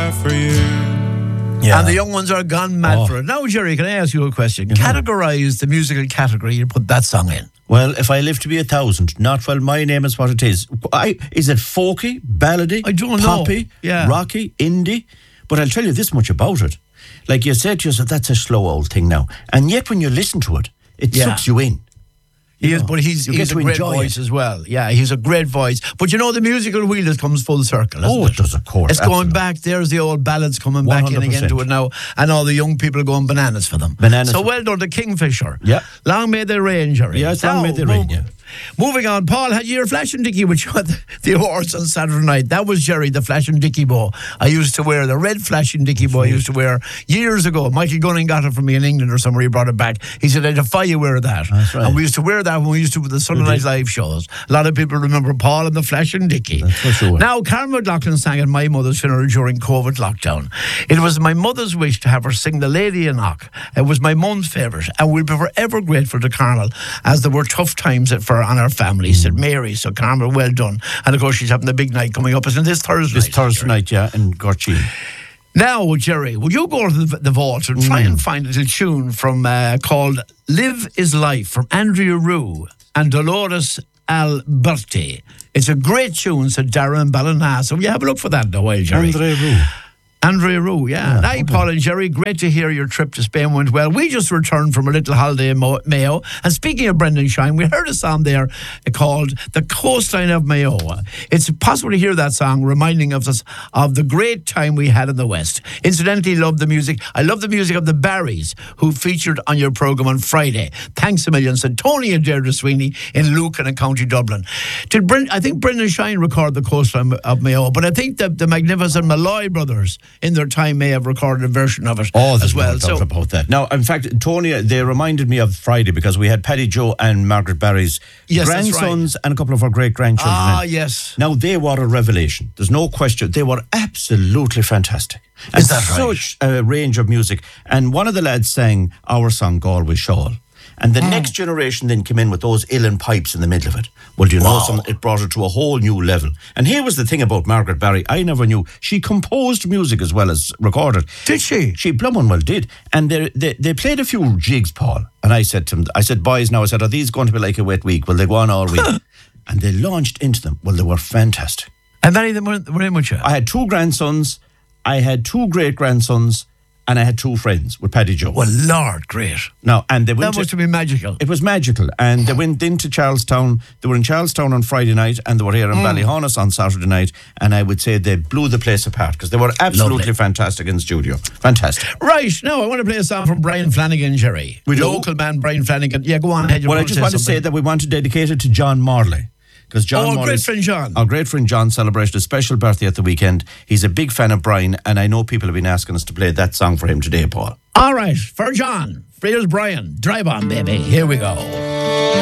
have for you. Yeah. And the young ones are gone mad for it. Now, Jerry, can I ask you a question? Mm-hmm. Categorise the musical category you put that song in. Well, if I live to be 1,000, not well, my name is what it is. Is it folky, ballady, I don't poppy, know. Rocky, indie? But I'll tell you this much about it. Like you said to yourself, that's a slow old thing now. And yet when you listen to it, it sucks you in. He is, but he's a great voice as well. Yeah, he's a great voice. But you know, the musical wheel just comes full circle, isn't it? It does, of course. It's going back. There's the old ballads coming 100%. Back in again to it now. And all the young people going bananas for them. So well done to Kingfisher. Yeah. Long may they reign, Jerry. Yeah, long may they reign, yeah. Moving on, Paul, had your Flash and Dickie, which won the awards on Saturday night. That was Jerry, the Flash and Dickie bow. I used to wear the red Flash and Dickie bow I used to wear years ago. Michael Gunning got it from me in England or somewhere. He brought it back. He said, I defy you wear that. That's right. And we used to wear that when we used to do the Sunday Night Live shows. A lot of people remember Paul and the Flash and Dickie. That's for sure. Now, Karen McLaughlin sang at my mother's funeral during COVID lockdown. It was my mother's wish to have her sing The Lady in Knock. It was my mum's favourite, and we'll be forever grateful to Carmel, as there were tough times on our family. Said Mary, so Carmel, well done. And of course, she's having the big night coming up. Isn't this Thursday? This Thursday night, yeah, in Gorchie. Now, Jerry, would you go to the vault and try and find a little tune from called Live Is Life from Andrea Rue and Dolores Alberti. It's a great tune, said Darren Ballina. So will you have a look for that in a while, Jerry? Andrea Rue, yeah. Hi, Paul and Jerry. Great to hear your trip to Spain went well. We just returned from a little holiday in Mayo. And speaking of Brendan Shine, we heard a song there called The Coastline of Mayo. It's possible to hear that song reminding us of the great time we had in the West. Incidentally, I love the music of the Barrys, who featured on your programme on Friday. Thanks a million, said Tony and Deirdre Sweeney in Lucan and County Dublin. I think Brendan Shine recorded The Coastline of Mayo, but I think the magnificent Malloy brothers in their time may have recorded a version of it as well. No doubt about that. Now, in fact, Tony, they reminded me of Friday because we had Paddy Joe and Margaret Barry's grandsons and a couple of our great-grandchildren. Yes. Now, they were a revelation. There's no question. They were absolutely fantastic. And is that right? Such a range of music. And one of the lads sang our song, Galway Shawl. And the next generation then came in with those uilleann pipes in the middle of it. Well, do you know something? It brought it to a whole new level. And here was the thing about Margaret Barry. I never knew. She composed music as well as recorded. Did she? She blooming well did. And they played a few jigs, Paul. And I said to them, boys, now, are these going to be like a wet week? Will they go on all week? And they launched into them. Well, they were fantastic. And many of them were in with you? I had 2 grandsons. I had 2 great-grandsons. And I had 2 friends with Paddy Joe. Well, Lord, great. Now, and they went that must have been magical. It was magical. And they went into Charlestown. They were in Charlestown on Friday night, and they were here in Ballyhonus on Saturday night. And I would say they blew the place apart because they were absolutely fantastic in the studio. Fantastic. Right. Now, I want to play a song from Brian Flanagan, Jerry. Local man, Brian Flanagan. Yeah, go on. Well, I just want to say that we want to dedicate it to John Morley. Because our great friend John. Our great friend John celebrated a special birthday at the weekend. He's a big fan of Brian, and I know people have been asking us to play that song for him today, Paul. All right, for John, here's Brian. Drive on, baby. Here we go.